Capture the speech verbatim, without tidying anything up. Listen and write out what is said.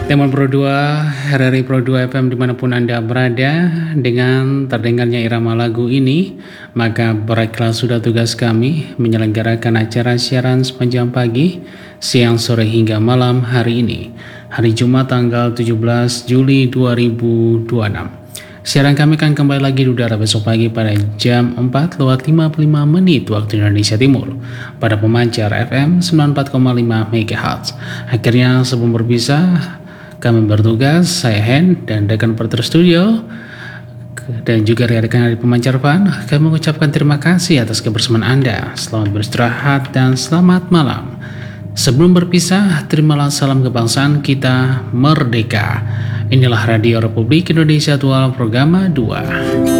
Teman Pro dua, R R I Pro dua F M dimanapun Anda berada, dengan terdengarnya irama lagu ini, maka berakhirlah sudah tugas kami menyelenggarakan acara siaran sepanjang pagi, siang, sore hingga malam hari ini, hari Jumat tanggal tujuh belas Juli dua ribu dua puluh enam. Siaran kami akan kembali lagi di udara besok pagi pada jam empat lewat lima puluh lima menit waktu Indonesia Timur pada pemancar F M sembilan puluh empat koma lima megahertz. Akhirnya sebelum berpisah, kami bertugas, saya Hen dan rekan Porter Studio dan juga rekan dari pemancar Van, kami mengucapkan terima kasih atas kebersamaan Anda. Selamat beristirahat dan selamat malam. Sebelum berpisah, terimalah salam kebangsaan kita merdeka. Inilah Radio Republik Indonesia Dual Programa dua.